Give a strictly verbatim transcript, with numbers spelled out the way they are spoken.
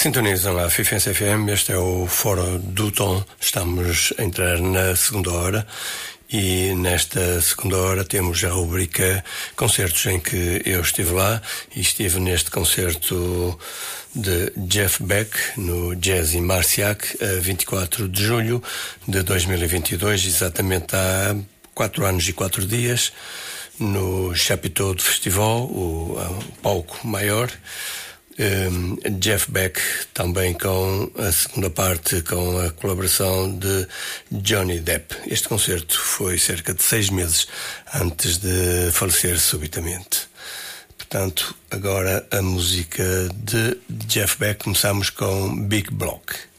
Sintonizam a Fifense F M, este é o Fora do Tom. Estamos a entrar na segunda hora e nesta segunda hora temos a rubrica Concertos, em que eu estive lá e estive neste concerto de Jeff Beck no Jazz em Marciac a vinte e quatro de julho de dois mil e vinte e dois, exatamente há quatro anos e quatro dias, no Chapiteau de Festival, o, o palco maior. Um, Jeff Beck também com a segunda parte, com a colaboração de Johnny Depp. Este concerto foi cerca de seis meses antes de falecer subitamente. Portanto, agora a música de Jeff Beck. Começamos com Big Block.